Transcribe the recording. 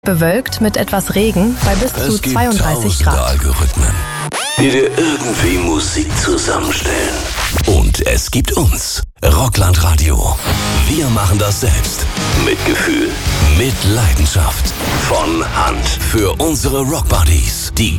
Bewölkt mit etwas Regen bei bis zu 32 Grad. Algorithmen, die dir irgendwie Musik zusammenstellen. Und es gibt uns, Rockland Radio. Wir machen das selbst. Mit Gefühl, mit Leidenschaft. Von Hand. Für unsere Rockbuddies, die